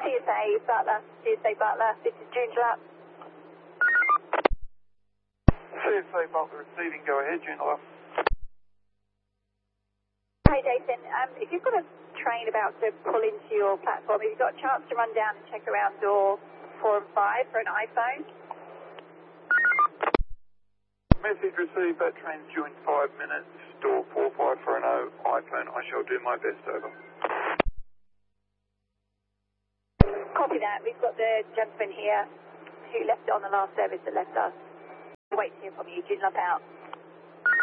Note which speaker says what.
Speaker 1: CSA Butler, this is Joondalup.
Speaker 2: CSA Butler receiving, go ahead, Joondalup.
Speaker 1: Hey Jason, if you've got a train about to pull into your platform, have you got a chance to run down and check around door 4 and 5 for an iPhone?
Speaker 2: Message received, that train's due in 5 minutes, door 4540, iPhone, I shall do my best, over.
Speaker 1: Copy that, we've got the gentleman here who left on the last service that left us. Wait to hear from you, Joondalup out.